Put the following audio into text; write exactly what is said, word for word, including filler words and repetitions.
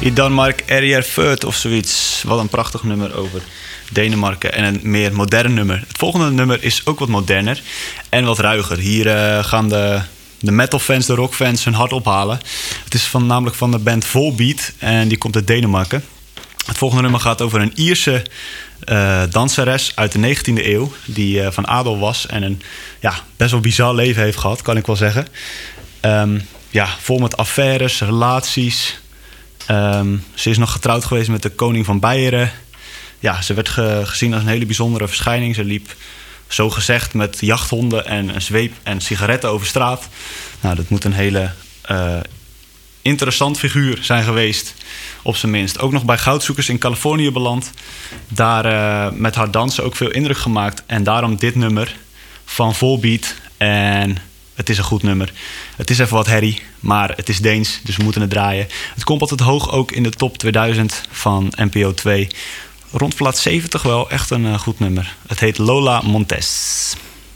I Danmark er je født of zoiets. Wat een prachtig nummer over Denemarken en een meer modern nummer. Het volgende nummer is ook wat moderner en wat ruiger. Hier uh, gaan de, de metalfans, de rockfans hun hart ophalen. Het is van, namelijk van de band Volbeat en die komt uit Denemarken. Het volgende nummer gaat over een Ierse uh, danseres uit de negentiende eeuw... die uh, van adel was en een ja, best wel bizar leven heeft gehad, kan ik wel zeggen. Um, ja, vol met affaires, relaties. Um, ze is nog getrouwd geweest met de koning van Beieren. Ja, ze werd ge- gezien als een hele bijzondere verschijning. Ze liep zogezegd met jachthonden en een zweep en sigaretten over straat. Nou, dat moet een hele uh, interessant figuur zijn geweest, op zijn minst. Ook nog bij goudzoekers in Californië beland. Daar uh, met haar dansen ook veel indruk gemaakt. En daarom dit nummer van Volbeat. En het is een goed nummer. Het is even wat herrie, maar het is Deens, dus we moeten het draaien. Het komt altijd hoog ook in de top tweeduizend van N P O twee. Rond plaats zeventig wel, echt een uh, goed nummer. Het heet Lola Montes.